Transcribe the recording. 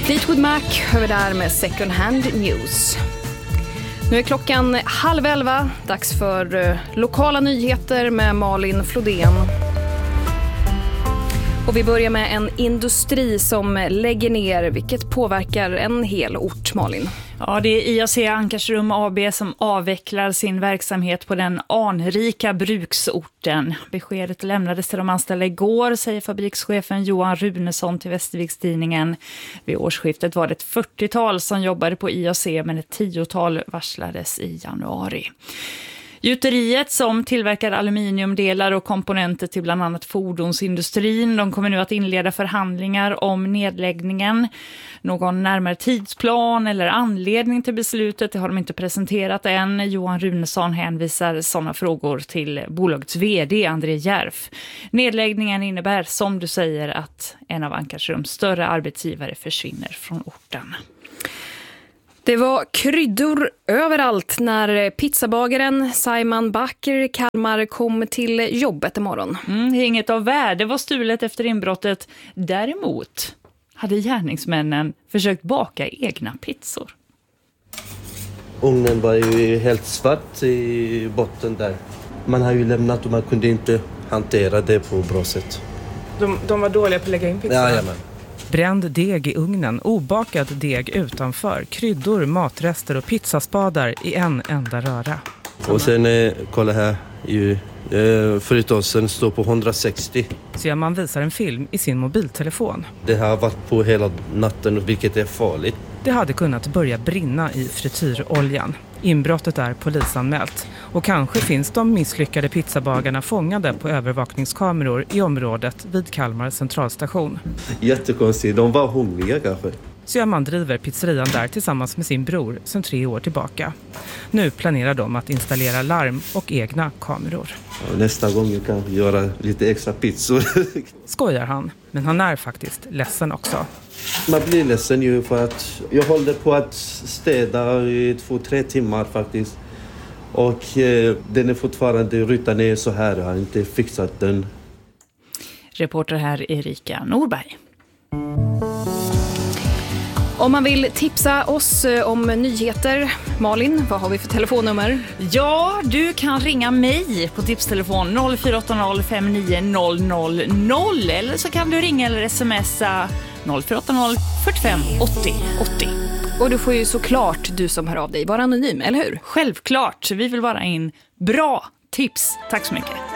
Fleetwood Mac över där med Second Hand News. Nu är klockan 10:30, dags för lokala nyheter med Malin Flodén. Och vi börjar med en industri som lägger ner, vilket påverkar en hel ort, Malin. Ja, det är IAC Ankarsrum AB som avvecklar sin verksamhet på den anrika bruksorten. Beskedet lämnades till de anställda igår, säger fabrikschefen Johan Runesson till Västervikstidningen. Vid årsskiftet var det ett 40-tal som jobbade på IAC, men ett 10-tal varslades i januari. Gjuteriet som tillverkar aluminiumdelar och komponenter till bland annat fordonsindustrin. De kommer nu att inleda förhandlingar om nedläggningen. Någon närmare tidsplan eller anledning till beslutet det har de inte presenterat än. Johan Runesson hänvisar sådana frågor till bolagets vd André Järf. Nedläggningen innebär, som du säger, att en av Ankarsrums större arbetsgivare försvinner från orten. Det var kryddor överallt när pizzabagaren Simon Backer Kalmar kom till jobbet imorgon. Inget av värde var stulet efter inbrottet. Däremot hade gärningsmännen försökt baka egna pizzor. Ugnen var ju helt svart i botten där. Man har ju lämnat och man kunde inte hantera det på bra sätt. De var dåliga på att lägga in pizza? Jajamän. Bränd deg i ugnen, obakad deg utanför, kryddor, matrester och pizzaspadar i en enda röra. Och sen, kolla här, fritosen står på 160. Så man visar en film i sin mobiltelefon. Det har varit på hela natten, vilket är farligt. Det hade kunnat börja brinna i frityroljan. Inbrottet är polisanmält. Och kanske finns de misslyckade pizzabagarna fångade på övervakningskameror i området vid Kalmar centralstation. Jättekonstigt, de var hungriga kanske. Sjöman driver pizzerian där tillsammans med sin bror sedan 3 år tillbaka. Nu planerar de att installera larm och egna kameror. Nästa gång jag kan göra lite extra pizzor. Skojar han, men han är faktiskt ledsen också. Man blir ledsen ju för att jag håller på att städa i 2-3 timmar faktiskt. Och den är fortfarande rutan ner så här, jag har inte fixat den. Reporter här Erika Norberg. Om man vill tipsa oss om nyheter, Malin, vad har vi för telefonnummer? Ja, du kan ringa mig på tipstelefon 0480 5900 eller så kan du ringa eller smsa 0480 45 80 80. Och du får ju såklart, du som hör av dig, vara anonym, eller hur? Självklart, vi vill bara in bra tips. Tack så mycket.